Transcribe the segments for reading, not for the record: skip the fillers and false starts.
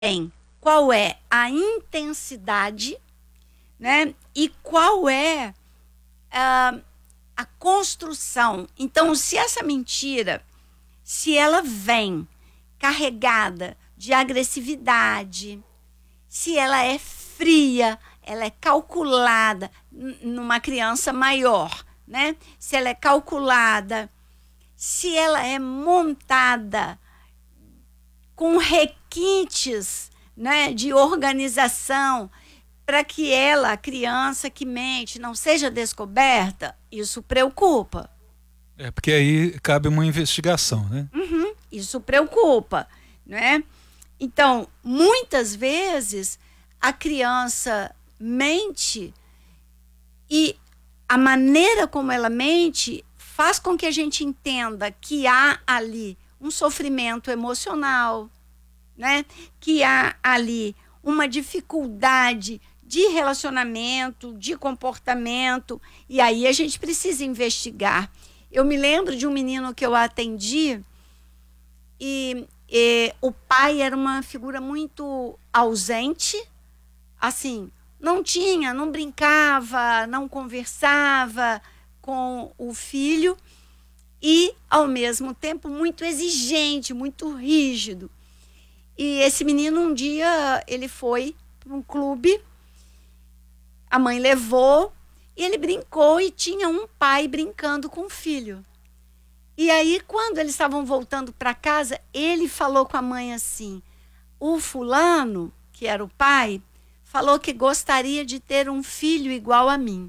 Em qual é a intensidade, né? E qual é a construção. Então, se essa mentira, se ela vem carregada de agressividade, se ela é fria, ela é calculada numa criança maior, né? Se ela é calculada, se ela é montada com requintes, né, de organização, para que ela, a criança que mente, não seja descoberta, isso preocupa. Porque aí cabe uma investigação, né? Isso preocupa, né? Então, muitas vezes, a criança mente e a maneira como ela mente faz com que a gente entenda que há ali um sofrimento emocional, né? Que há ali uma dificuldade de relacionamento, de comportamento, e aí a gente precisa investigar. Eu me lembro de um menino que eu atendi e o pai era uma figura muito ausente, assim, não brincava, não conversava com o filho e, ao mesmo tempo, muito exigente, muito rígido. E esse menino, um dia, ele foi para um clube, a mãe levou, e ele brincou e tinha um pai brincando com o filho. E aí, quando eles estavam voltando para casa, ele falou com a mãe assim, o fulano, que era o pai, falou que gostaria de ter um filho igual a mim.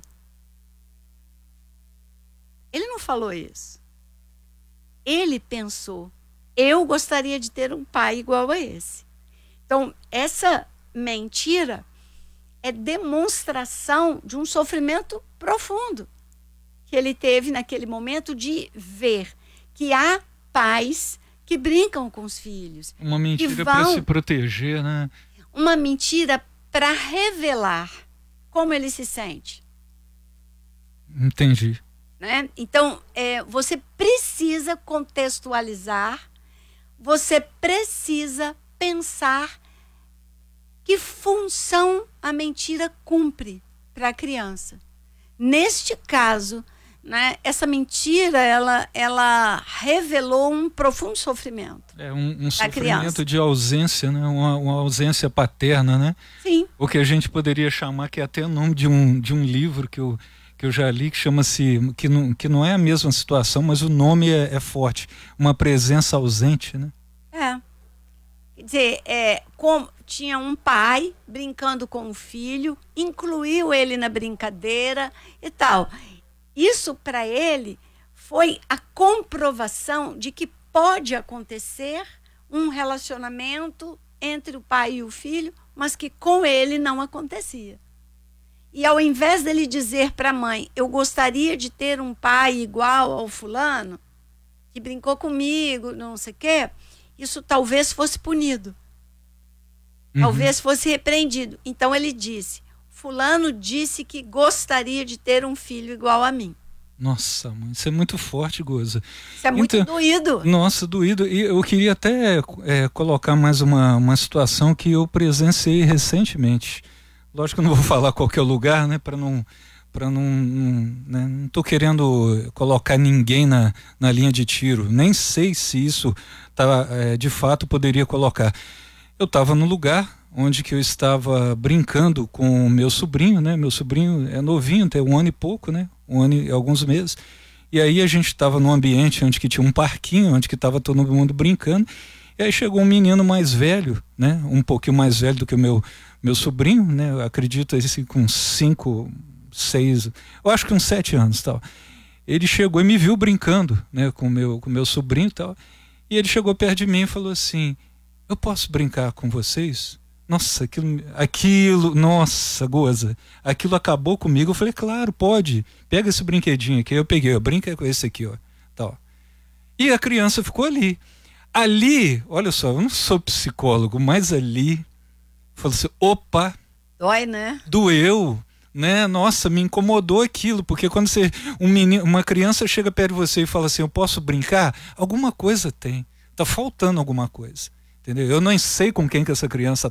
Ele não falou isso. Ele pensou, eu gostaria de ter um pai igual a esse. Então, essa mentira é demonstração de um sofrimento profundo que ele teve naquele momento de ver que há pais que brincam com os filhos. Uma mentira para se proteger, né? Uma mentira para revelar como ele se sente. Entendi. Né? Então, você precisa contextualizar, você precisa pensar que função a mentira cumpre para a criança. Neste caso, né, essa mentira, ela revelou um profundo sofrimento. Um sofrimento criança. De ausência, né? Uma ausência paterna, né? Sim. O que a gente poderia chamar, que é até o nome de um livro que eu já li, que chama-se, que não é a mesma situação, mas o nome é forte, uma presença ausente, né? Quer dizer, como tinha um pai brincando com o filho, incluiu ele na brincadeira e tal. Isso para ele foi a comprovação de que pode acontecer um relacionamento entre o pai e o filho, mas que com ele não acontecia. E ao invés dele dizer para a mãe, eu gostaria de ter um pai igual ao fulano, que brincou comigo, não sei o quê, isso talvez fosse punido. Talvez fosse repreendido. Então ele disse, fulano disse que gostaria de ter um filho igual a mim. Nossa, mãe, isso é muito forte, Goza. Isso é muito doído. Nossa, doído. E eu queria até colocar mais uma situação que eu presenciei recentemente. Lógico que eu não vou falar qual que é o lugar, né, não tô querendo colocar ninguém na linha de tiro. Nem sei se isso de fato poderia colocar. Eu estava no lugar onde que eu estava brincando com o meu sobrinho, né? Meu sobrinho é novinho, tem 1 ano e pouco, né? 1 ano e alguns meses. E aí a gente estava num ambiente onde que tinha um parquinho, onde que estava todo mundo brincando. E aí chegou um menino mais velho, né? Um pouquinho mais velho do que o meu sobrinho, né? Eu acredito assim, com 5, 6, eu acho que uns 7 anos, tal. Ele chegou e me viu brincando, né? Com o meu sobrinho, tal. E ele chegou perto de mim e falou assim: eu posso brincar com vocês? Nossa, nossa, Goza, aquilo acabou comigo. Eu falei, claro, pode, pega esse brinquedinho aqui. Eu peguei, brinca com esse aqui, ó, tal. E a criança ficou ali, olha só, eu não sou psicólogo, mas ali, falou assim, opa, dói, né? Doeu, né? Nossa, me incomodou aquilo, porque quando uma criança chega perto de você e fala assim, eu posso brincar? Alguma coisa tem, tá faltando alguma coisa. Entendeu? Eu não sei com quem que essa criança